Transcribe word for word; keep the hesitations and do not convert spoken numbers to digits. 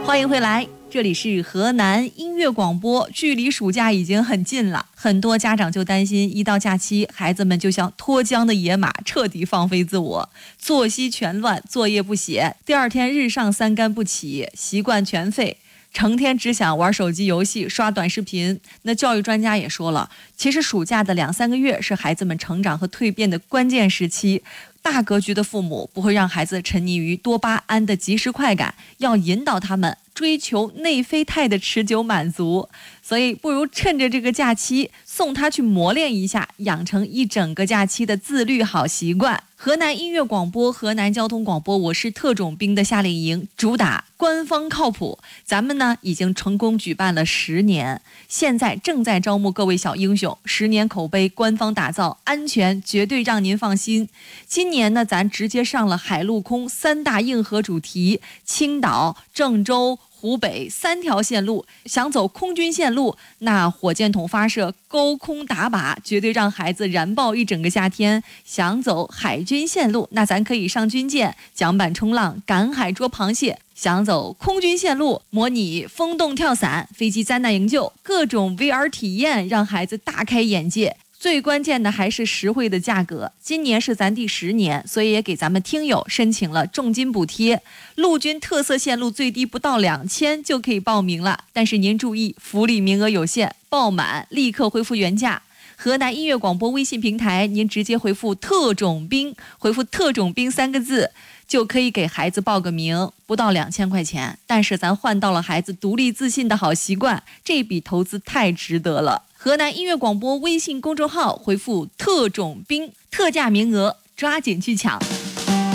欢迎回来，这里是河南音乐广播。距离暑假已经很近了，很多家长就担心一到假期，孩子们就像脱缰的野马，彻底放飞自我，作息全乱，作业不写，第二天日上三竿不起，习惯全废，成天只想玩手机游戏、刷短视频。那教育专家也说了，其实暑假的两三个月是孩子们成长和蜕变的关键时期。大格局的父母不会让孩子沉溺于多巴胺的即时快感，要引导他们追求内啡肽的持久满足。所以不如趁着这个假期送他去磨练一下，养成一整个假期的自律好习惯。河南音乐广播、河南交通广播，我是特种兵的夏令营，主打官方靠谱。咱们呢已经成功举办了十年，现在正在招募各位小英雄，十年口碑，官方打造，安全绝对让您放心。今年呢，咱直接上了海陆空三大硬核主题，青岛、郑州、湖北三条线路。想走空军线路，那火箭筒发射、高空打靶绝对让孩子燃爆一整个夏天。想走海军线路，那咱可以上军舰、桨板冲浪、赶海捉螃蟹。想走空军线路，模拟风洞跳伞、飞机灾难营救，各种 V R 体验让孩子大开眼界。最关键的还是实惠的价格，今年是咱第十年，所以也给咱们听友申请了重金补贴。陆军特色线路最低不到两千就可以报名了，但是您注意，福利名额有限，报满立刻恢复原价。河南音乐广播微信平台，您直接回复特种兵，回复特种兵三个字，就可以给孩子报个名，不到两千块钱，但是咱换到了孩子独立自信的好习惯，这笔投资太值得了。河南音乐广播微信公众号回复特种兵，特价名额，抓紧去抢。